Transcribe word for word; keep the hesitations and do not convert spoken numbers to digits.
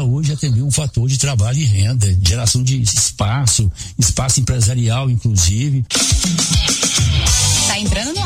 hoje é também um fator de trabalho e renda, geração de espaço, espaço empresarial, inclusive. Tá entrando no